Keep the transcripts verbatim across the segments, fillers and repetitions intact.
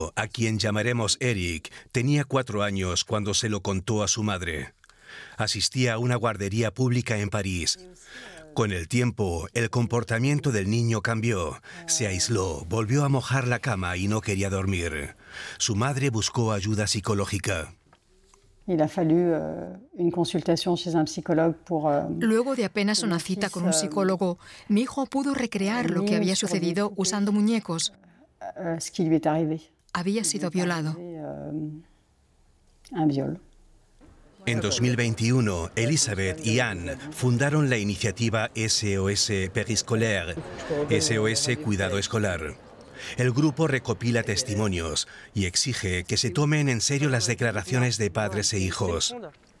a quien llamaremos Eric, tenía cuatro años cuando se lo contó a su madre. Asistía a una guardería pública en París. Con el tiempo, el comportamiento del niño cambió. Se aisló, volvió a mojar la cama y no quería dormir. Su madre buscó ayuda psicológica. Luego de apenas una cita con un psicólogo, mi hijo pudo recrear lo que había sucedido usando muñecos. Había sido violado. En dos mil veintiuno, Elisabeth y Anne fundaron la iniciativa S O S Périscolaire, S O S Cuidado Escolar. El grupo recopila testimonios y exige que se tomen en serio las declaraciones de padres e hijos.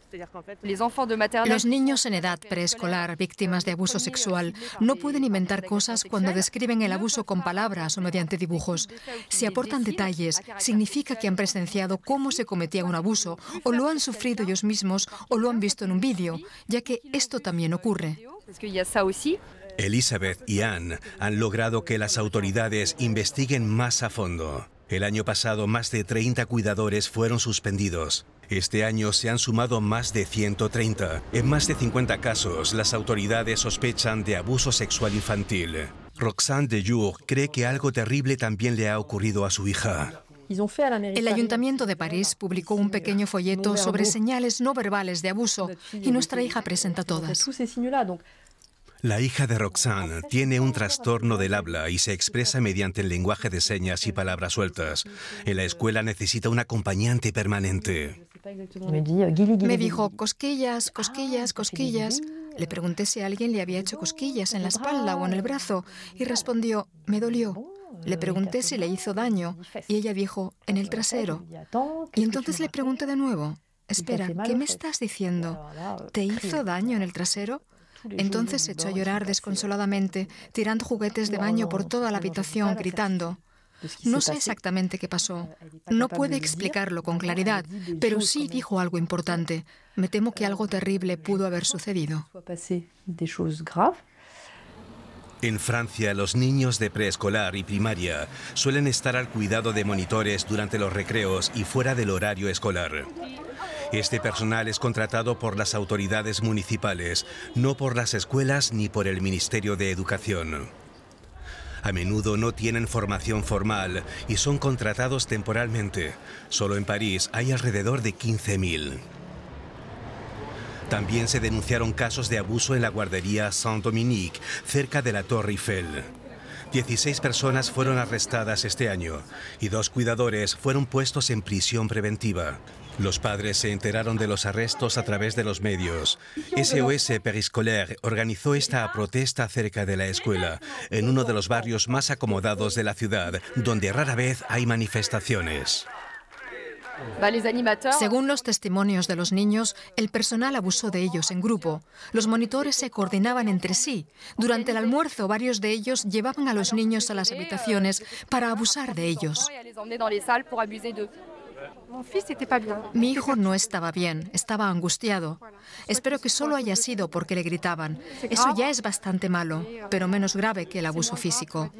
Los niños en edad preescolar, víctimas de abuso sexual, no pueden inventar cosas cuando describen el abuso con palabras o mediante dibujos. Si aportan detalles, significa que han presenciado cómo se cometía un abuso, o lo han sufrido ellos mismos, o lo han visto en un vídeo, ya que esto también ocurre. Elisabeth y Anne han logrado que las autoridades investiguen más a fondo. El año pasado, más de treinta cuidadores fueron suspendidos. Este año se han sumado más de ciento treinta. En más de cincuenta casos, las autoridades sospechan de abuso sexual infantil. Roxane Dejour cree que algo terrible también le ha ocurrido a su hija. El Ayuntamiento de París publicó un pequeño folleto sobre señales no verbales de abuso y nuestra hija presenta todas. La hija de Roxane tiene un trastorno del habla y se expresa mediante el lenguaje de señas y palabras sueltas. En la escuela necesita un acompañante permanente. Me dijo, cosquillas, cosquillas, cosquillas. Le pregunté si alguien le había hecho cosquillas en la espalda o en el brazo y respondió, me dolió. Le pregunté si le hizo daño y ella dijo, en el trasero. Y entonces le pregunté de nuevo, espera, ¿qué me estás diciendo? ¿Te hizo daño en el trasero? Entonces se echó a llorar desconsoladamente, tirando juguetes de baño por toda la habitación, gritando. No sé exactamente qué pasó. No puede explicarlo con claridad, pero sí dijo algo importante. Me temo que algo terrible pudo haber sucedido. En Francia, los niños de preescolar y primaria suelen estar al cuidado de monitores durante los recreos y fuera del horario escolar. Este personal es contratado por las autoridades municipales, no por las escuelas ni por el Ministerio de Educación. A menudo no tienen formación formal y son contratados temporalmente. Solo en París hay alrededor de quince mil. También se denunciaron casos de abuso en la guardería Saint-Dominique, cerca de la Torre Eiffel. dieciséis personas fueron arrestadas este año y dos cuidadores fueron puestos en prisión preventiva. Los padres se enteraron de los arrestos a través de los medios. S O S Périscolaire organizó esta protesta cerca de la escuela, en uno de los barrios más acomodados de la ciudad, donde rara vez hay manifestaciones. Según los testimonios de los niños, el personal abusó de ellos en grupo. Los monitores se coordinaban entre sí. Durante el almuerzo, varios de ellos llevaban a los niños a las habitaciones para abusar de ellos. Mi hijo no estaba bien, estaba angustiado. Espero que solo haya sido porque le gritaban. Eso ya es bastante malo, pero menos grave que el abuso físico.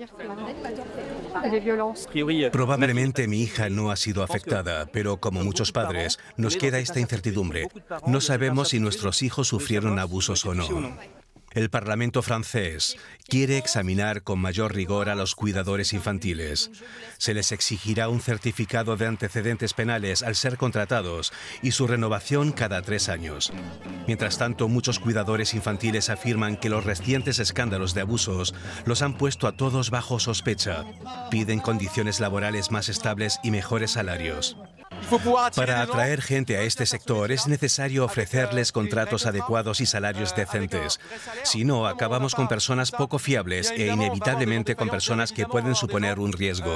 Probablemente mi hija no ha sido afectada, pero como muchos padres, nos queda esta incertidumbre. No sabemos si nuestros hijos sufrieron abusos o no. El Parlamento francés quiere examinar con mayor rigor a los cuidadores infantiles. Se les exigirá un certificado de antecedentes penales al ser contratados y su renovación cada tres años. Mientras tanto, muchos cuidadores infantiles afirman que los recientes escándalos de abusos los han puesto a todos bajo sospecha. Piden condiciones laborales más estables y mejores salarios. Para atraer gente a este sector es necesario ofrecerles contratos adecuados y salarios decentes. Si no, acabamos con personas poco fiables e inevitablemente con personas que pueden suponer un riesgo.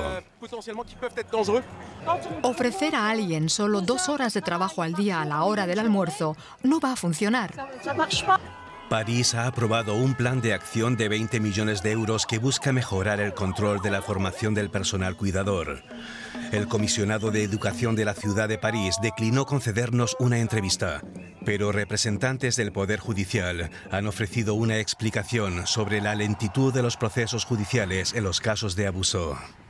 Ofrecer a alguien solo dos horas de trabajo al día a la hora del almuerzo no va a funcionar. París ha aprobado un plan de acción de veinte millones de euros que busca mejorar el control de la formación del personal cuidador. El comisionado de Educación de la ciudad de París declinó concedernos una entrevista, pero representantes del Poder Judicial han ofrecido una explicación sobre la lentitud de los procesos judiciales en los casos de abuso.